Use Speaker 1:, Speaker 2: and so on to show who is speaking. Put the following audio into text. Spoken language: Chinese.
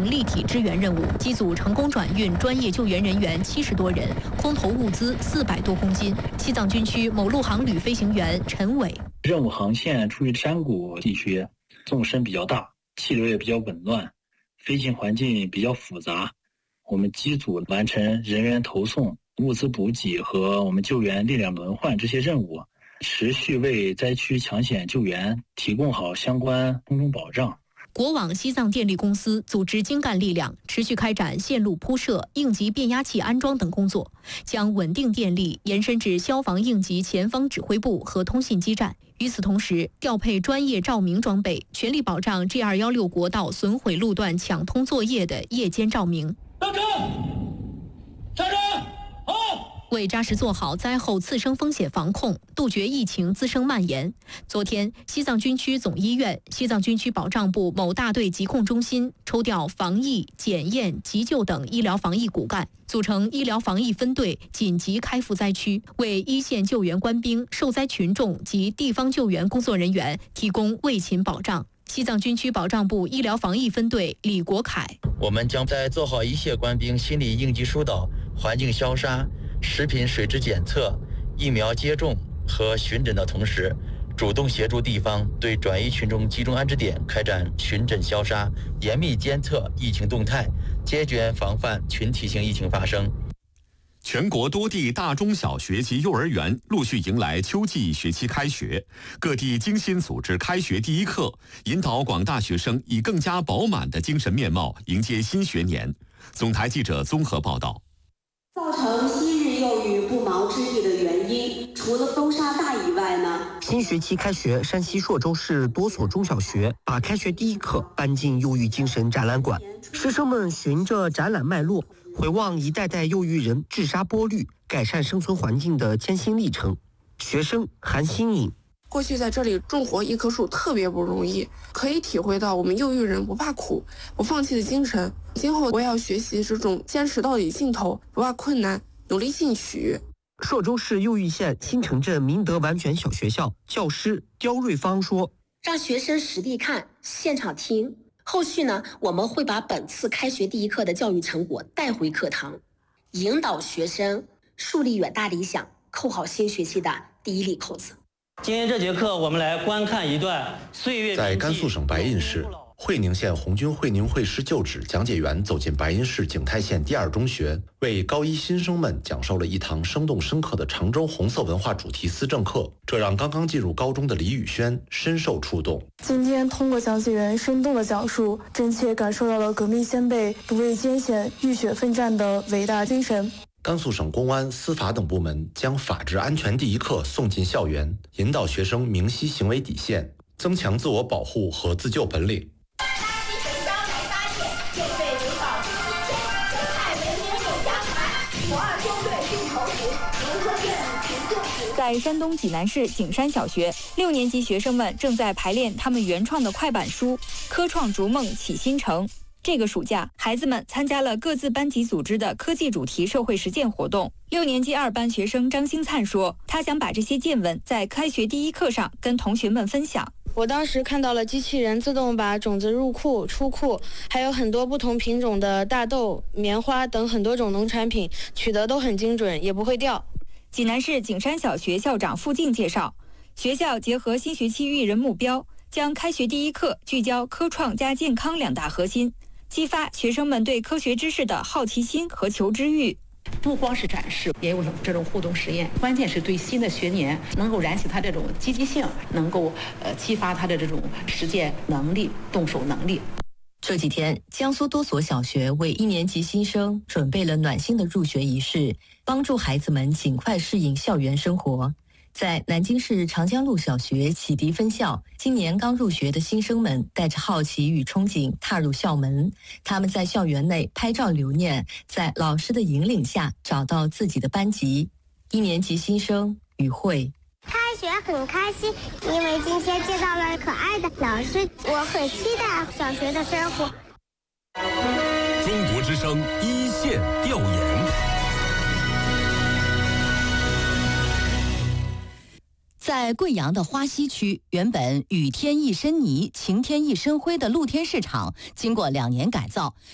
Speaker 1: 成立体支援任务，机组成功转运专业救援人员70多人，空投物资400多公斤。西藏军区某陆航旅飞行员陈伟，
Speaker 2: 任务航线处于山谷地区，纵深比较大，气流也比较紊乱，飞行环境比较复杂。我们机组完成人员投送、物资补给和我们救援力量轮换这些任务，持续为灾区抢险救援提供好相关空中保障。
Speaker 1: 国网西藏电力公司组织精干力量，持续开展线路铺设、应急变压器安装等工作，将稳定电力延伸至消防应急前方指挥部和通信基站。与此同时，调配专业照明装备，全力保障 G216 国道损毁路段抢通作业的夜间照明。
Speaker 3: 上车！上车！好！
Speaker 1: 为扎实做好灾后次生风险防控，杜绝疫情滋生蔓延，昨天，西藏军区总医院、西藏军区保障部某大队疾控中心抽调防疫、检验、急救等医疗防疫骨干，组成医疗防疫分队，紧急开赴灾区，为一线救援官兵、受灾群众及地方救援工作人员提供卫勤保障。西藏军区保障部医疗防疫分队李国凯：
Speaker 4: 我们将在做好一线官兵心理应急疏导、环境消杀、食品水质检测、疫苗接种和巡诊的同时，主动协助地方对转移群众集中安置点开展巡诊消杀，严密监测疫情动态，坚决防范群体性疫情发生。
Speaker 5: 全国多地大中小学及幼儿园陆续迎来秋季学期开学，各地精心组织开学第一课，引导广大学生以更加饱满的精神面貌迎接新学年。总台记者综合报道。
Speaker 6: 造成昔日幼育不毛之地的原因，除了风沙大以外呢？
Speaker 7: 新学期开学，山西朔州市多所中小学把开学第一课搬进幼育精神展览馆，师生们循着展览脉络，回望一代代幼育人治沙剥绿、改善生存环境的艰辛历程。学生韩新颖：
Speaker 8: 过去在这里种活一棵树特别不容易，可以体会到我们幼育人不怕苦、不放弃的精神。今后我也要学习这种坚持到底尽头、不怕困难、努力进取。
Speaker 7: 朔州市右峪县新城镇明德完全小学校教师刁瑞芳说：“
Speaker 9: 让学生实地看、现场听。后续呢，我们会把本次开学第一课的教育成果带回课堂，引导学生树立远大理想，扣好新学期的第一粒扣子。”
Speaker 10: 今天这节课，我们来观看一段岁月。
Speaker 11: 在甘肃省白银市会宁县红军会宁会师旧址讲解员走进白银市景泰县第二中学，为高一新生们讲授了一堂生动深刻的常州红色文化主题思政课，这让刚刚进入高中的李宇轩深受触动。
Speaker 12: 今天通过讲解员生动的讲述，真切感受到了革命先辈不畏艰险、浴血奋战的伟大精神。
Speaker 11: 甘肃省公安、司法等部门将法治安全第一课送进校园，引导学生明晰行为底线，增强自我保护和自救本领。
Speaker 13: 在山东济南市景山小学，6年级学生们正在排练他们原创的快板书《科创逐梦启新城》。这个暑假，孩子们参加了各自班级组织的科技主题社会实践活动。6年级2班学生张星灿说，他想把这些见闻在开学第一课上跟同学们分享。
Speaker 14: 我当时看到了机器人自动把种子入库、出库，还有很多不同品种的大豆、棉花等很多种农产品，取得都很精准，也不会掉。
Speaker 13: 济南市景山小学校长付静介绍，学校结合新学期育人目标，将开学第一课聚焦科创加健康2大核心，激发学生们对科学知识的好奇心和求知欲。
Speaker 15: 不光是展示，也有这种互动实验，关键是对新的学年能够燃起他这种积极性，能够激发他的这种实践能力、动手能力。
Speaker 16: 这几天，江苏多所小学为1年级新生准备了暖心的入学仪式，帮助孩子们尽快适应校园生活。在南京市长江路小学启迪分校，今年刚入学的新生们带着好奇与憧憬踏入校门，他们在校园内拍照留念，在老师的引领下找到自己的班级。1年级新生宇慧：
Speaker 17: 开学很开心，因为今天见到了可爱的老师，我很期待小学的生活。
Speaker 18: 中国之声一线调研。
Speaker 19: 在贵阳的花溪区，原本雨天一身泥、晴天一身灰的露天市场，经过2年改造，